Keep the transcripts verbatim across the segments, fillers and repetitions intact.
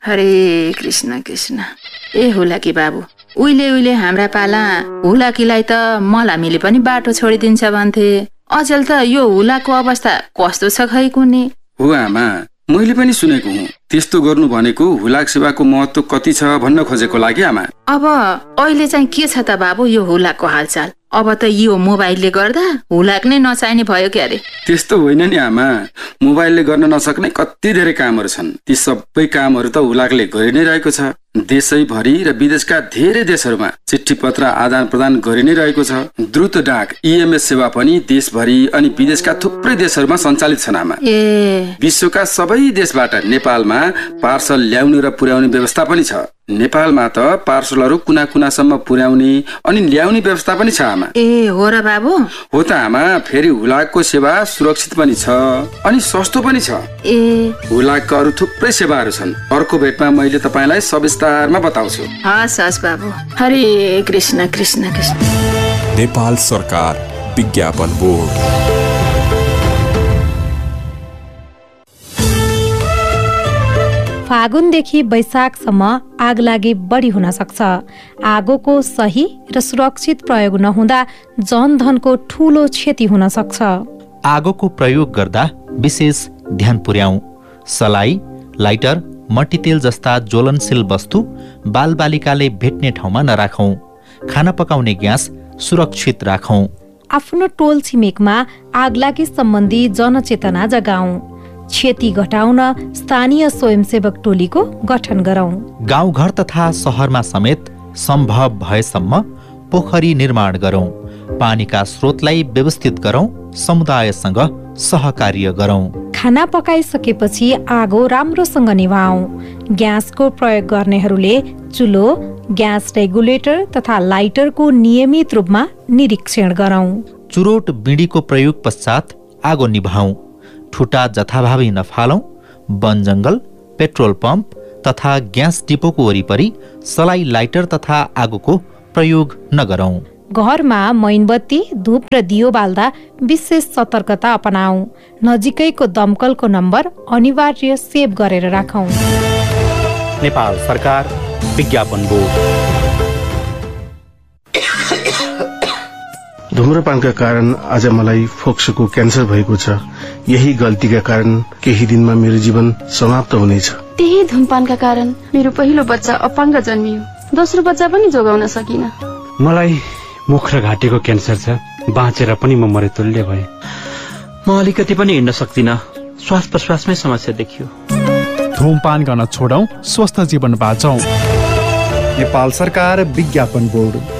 हरे कृष्ण कृष्ण। ए हुलाकी बाबु, उहिले उहिले हाम्रा पाला हुलाकीलाई त मलामीले पनि बाटो छोडिदिन्छ भन्थे। अचेल त यो हुलाको अवस्था कस्तो छ खै कुनी? हो आमा, मैले पनि सुनेको हुँ। त्यस्तो गर्नु भनेको हुलाक सेवाको महत्व कति छ भन्न खोजेको लागि आमा। अब अहिले चाहिँ के छ त बाबु यो हुलाकको हालचाल? अब त यो मोबाइलले गर्दा हुलाक नै नचाहिने भयो क्या रे? त्यस्तो होइन नि आमा, मोबाइलले गर्न नसक्ने कति धेरै कामहरू छन्। ती सबै कामहरू त हुलाकले गरि नै रहेको छ। देशैभरि र विदेशका धेरै देशहरूमा चिठी पत्र आदान प्रदान गरि नै रहेको छ। द्रुत डाक ईएमएस सेवा पनि देशभरि अनि विदेशका थुप्रै देशहरूमा सञ्चालित छन् आमा। ए विश्वका सबै देशबाट नेपालमा पार्सल ल्याउने र पुर्याउने व्यवस्था पनि छ। नेपालमा त पार्सलहरू कुना कुनासम्म पुर्याउने अनि ल्याउने व्यवस्था पनि छ आमा। ए हो र बाबु? हो त आमा। फेरि हुलाकको सेवा सुरक्षित पनि छ अनि सस्तो पनि छ। ए हुलाकका अरू थुप्रै सेवाहरू छन्। अर्को भेटमा मैले तपाईँलाई सविस्तारमा बताउँछु। हस् हस् बाबु। हरे कृष्ण कृष्ण कृष्ण। नेपाल सरकार विज्ञापन बोर्ड। फागुनदेखि वैशाखसम्म आगलागी बढी हुन सक्छ। आगोको सही र सुरक्षित प्रयोग नहुँदा जनधनको ठूलो क्षति हुन सक्छ। आगोको प्रयोग गर्दा विशेष ध्यान पुर्याऊ। सलाई, लाइटर, मट्टीतेल जस्ता ज्वलनशील वस्तु बालबालिकाले भेट्ने ठाउँमा नराखौं। खाना पकाउने ग्यास सुरक्षित राखौं। आफ्नो टोल छिमेकमा आगलागी सम्बन्धी जनचेतना जगाऊ। क्षति घटाउन स्थानीय स्वयंसेवक टोलीको गठन गरौं। गाउँघर तथा शहरमा समेत सम्भव भएसम्म पोखरी निर्माण गरौं। पानीका स्रोतलाई व्यवस्थित गरौं। समुदायसँग सहकार्य गरौं। खाना पकाइसकेपछि आगो राम्रोसँग निभाऊ। ग्यासको प्रयोग गर्नेहरूले चुलो, ग्यास रेगुलेटर तथा लाइटरको नियमित रूपमा निरीक्षण गरौं। चुरोट बिँडीको प्रयोग पश्चात आगो निभाऊ। ठुटा जथाभावी नफालौं। वन जंगल, पेट्रोल पम्प तथा ग्यास डिपोको वरिपरि सलाई, लाइटर तथा आगोको प्रयोग नगरौं। घरमा मैनबत्ती, धूप र दियो बाल्दा विशेष सतर्कता अपनाऊ। नजिकैको दमकलको नम्बर अनिवार्य सेभ गरेर राखौं। नेपाल सरकार विज्ञापन बोर्ड। धुम्रपानका कारण आज मलाई फोक्सोको क्यान्सर भएको छ। यही गल्तीका कारण केही दिनमा मेरो जीवन समाप्त हुनेछ। त्यही धुम्रपानका कारण मेरो पहिलो बच्चा अपाङ्ग जन्मियो। दोस्रो बच्चा पनि जोगाउन सकिन। मलाई मुख र घाँटीको क्यान्सर छ। बाँचेर पनि म मरेतुल्य भए। म अलिकति पनि हिँड्न सक्दिनँ। श्वास प्रश्वासमै समस्या देखियो। धूमपान गर्न छोडौं, स्वस्थ जीवन बाँचौं। नेपाल सरकार विज्ञापन बोर्ड।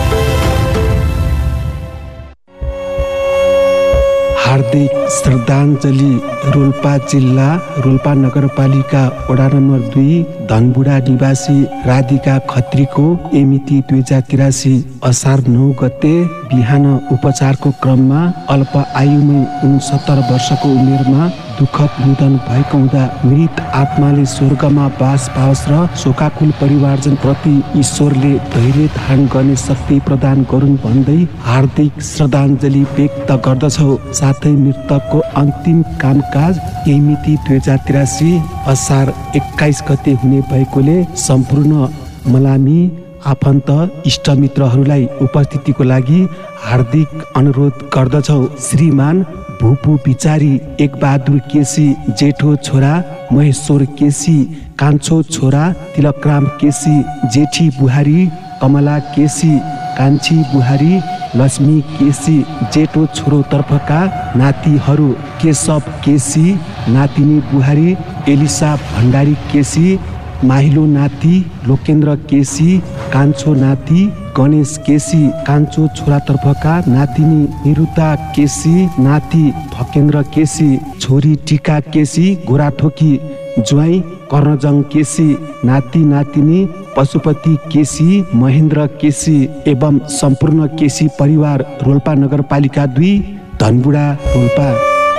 हार्दिक श्रद्धाञ्जली। रोल्पा जिल्ला रोल्पा नगरपालिका वडा नम्बर दुई धनबुढा निवासी राधिका खत्रीको एमिति दुई हजार तिरासी असार नौ गते बिहान उपचारको क्रममा अल्प आयुमै उनसत्तर वर्षको उमेरमा दुःखद निधन भएको हुँदा मृत आत्माले स्वर्गमा बास पाओस् र शोकाकुल परिवारजन प्रति ईश्वरले धैर्य धारण गर्ने शक्ति प्रदान गरून् भन्दै हार्दिक श्रद्धाञ्जली व्यक्त गर्दछौ। साथै मृतकको अन्तिम कामकाज यही मिति दुई हजार तिरासी असार एक्काइस गते हुने भएकोले सम्पूर्ण मलामी आफन्त इष्टमित्रहरूलाई उपस्थितिको लागि हार्दिक अनुरोध गर्दछौ। श्रीमान भूपू बिचारी एक बहादुर केसी जेठो छोरा, महेश्वर केसी कान्छो छोरा, तिलकराम केसी जेठी बुहारी, कमला केसी कान्छी बुहारी, लक्ष्मी केसी जेठो छोरो तर्फका नातिहरू केशव केसी नातिनी बुहारी, एलिसा भण्डारी केसी माहिलो नाति, लोकेन्द्र केसी कान्छो नाति, गणेश केसी कान्छो छोरा तर्फका नातिनी निरुता केसी नाति भकेन्द्र केसी, छोरी टीका केसी गोराथोकी, ज्वाइँ कर्णजङ केसी नाति नातिनी पशुपति केसी, महेन्द्र केसी एवं सम्पूर्ण केसी परिवार रोल्पा नगरपालिका दुई धनबुढा रोल्पा।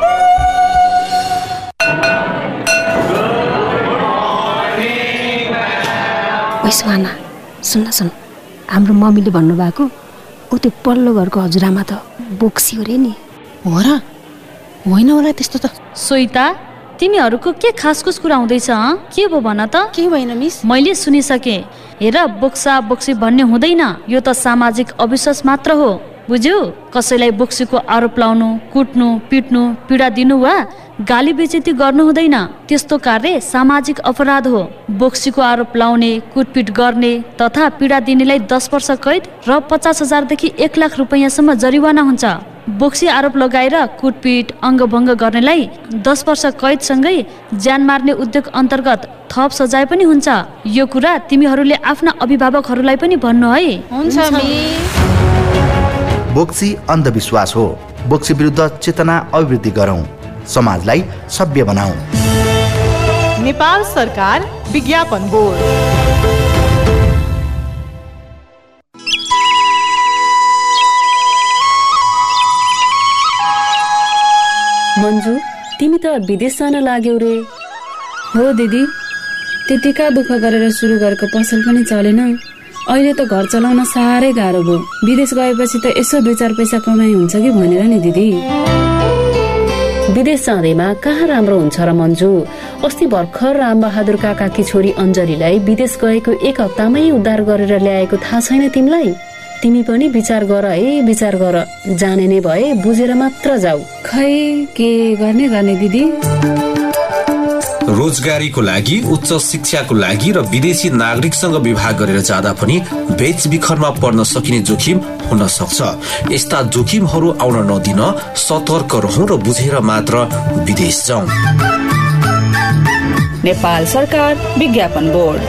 सुहाना सुन्न सुन, हाम्रो मम्मीले भन्नुभएको ऊ त्यो पल्लो घरको हजुरआमा त बोक्सी हो रे नि। हो र? होइन होला त्यस्तो त। सोइता तिमीहरूको के खासखुस कुरा हुँदैछ? के भयो भन त? के भएन मिस? मैले सुनिसके। हेर, बोक्सा बोक्सी भन्ने हुँदैन, यो त सामाजिक अविश्वास मात्र हो, बुझ्यौ? कसैलाई बोक्सीको आरोप लाउनु, कुट्नु, पिट्नु, पीडा दिनु वा गाली बेइज्जती गर्नु हुँदैन। त्यस्तो कार्य सामाजिक अपराध हो। बोक्सीको आरोप लाउने, कुटपिट गर्ने तथा पीडा दिनेलाई दस वर्ष कैद र पचास हजारदेखि एक लाख रुपियाँसम्म जरिवाना हुन्छ। बोक्सी आरोप लगाएर कुटपिट अङ्गभङ्ग गर्नेलाई दस वर्ष कैदसँगै ज्यान मार्ने उद्योग अन्तर्गत थप सजाय पनि हुन्छ। यो कुरा तिमीहरूले आफ्ना अभिभावकहरूलाई पनि भन्नु है। हुन्छ मिस। बोक्सी अन्धविश्वास हो। बोक्सी विरुद्ध चेतना अभिवृद्धि गरौँ, समाजलाई सभ्य बनाऊ। नेपाल सरकार विज्ञापन बोर्ड। मन्जु, तिमी त विदेश जान लाग्यौ रे? हो दिदी, त्यतिका दुःख गरेर सुरु गरेको पसल पनि चलेन। अहिले त घर चलाउन साह्रै गाह्रो भयो। विदेश गएपछि त यसो दुई चार पैसा कमाइ हुन्छ कि भनेर नि दिदी। विदेश जाँदैमा कहाँ राम्रो हुन्छ र मन्जु? अस्ति भर्खर रामबहादुर काकाकी छोरी अञ्जलीलाई विदेश गएको एक हप्तामै उद्धार गरेर ल्याएको थाहा छैन तिमीलाई? तिमी पनि विचार गर है, विचार गर। जाने नै भए बुझेर मात्र जाऊ। खै के गर्ने गर्ने दिदी? रोजगारीको लागि, उच्च शिक्षाको लागि र विदेशी नागरिकसँग विवाह गरेर जाँदा पनि बेचबिखरमा पर्न सकिने जोखिम हुन सक्छ। यस्ता जोखिमहरू आउन नदिन सतर्क रहौं र बुझेर मात्र विदेश जाउँ। नेपाल सरकार विज्ञापन बोर्ड।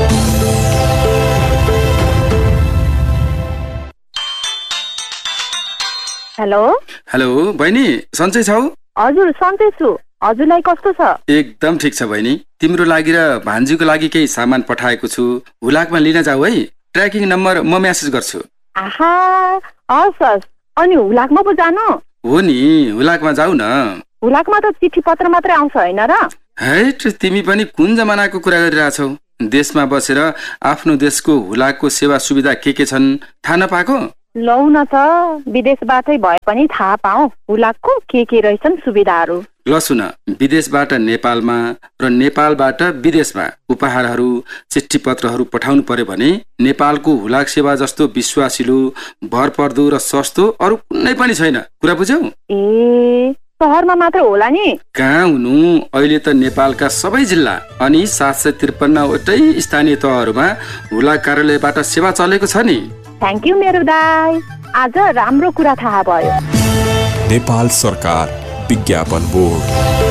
हेलो हेलो बहिनी, सन्चै छौ? हजुर सन्चै छु। हजुरलाई कस्तो छ? एकदम ठिक छ बहिनी। तिम्रो लागि र भान्जीको लागि केही सामान पठाएको छु, हुलाकमा लिन जाऊ है। ट्र्याकिङ नम्बर म मेसेज गर्छु। आहा, हस् हस्। अनि हुलाकमा पो जानु? हो नि, हुलाकमा जाऊ न। हुलाकमा त चिठी पत्र मात्रै आउँछ हैन र? हैट, तिमी पनि कुन जमानाको कुरा गरिरहेछौ? देशमा बसेर आफ्नो देशको हुलाकको सेवा सुविधा के के छन् थाहा नपाएको? लौ न त, विदेशबाटै भए पनि थाहा पाऊ हुलाकको के के रहेछन् सुविधाहरू। ल सुन, विदेशबाट नेपालमा र नेपालबाट विदेशमा उपहारहरू, चिठी पत्रहरू पठाउनु पर्यो भने नेपालको हुलाक सेवा जस्तो विश्वासिलो, भरपर्दो र सस्तो अरू कुनै पनि छैन। कुरा बुझ्यौ? ए, सहरमा मात्र होला नि? कहाँ हुनु, अहिले त नेपालका सबै जिल्ला अनि सात सय त्रिपन्नवटै स्थानीय तहहरूमा हुलाक कार्यालयबाट सेवा चलेको छ नि। थ्याङ्क यू मेरो दाइ, आज राम्रो कुरा थाहा भयो। नेपाल सरकार विज्ञापन बोर्ड।